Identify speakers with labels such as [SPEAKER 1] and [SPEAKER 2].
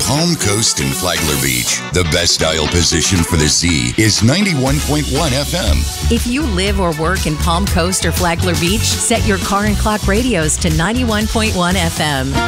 [SPEAKER 1] Palm Coast and Flagler Beach. The best dial position for the Z is 91.1 FM.
[SPEAKER 2] If you live or work in Palm Coast or Flagler Beach, set your car and clock radios to 91.1 FM.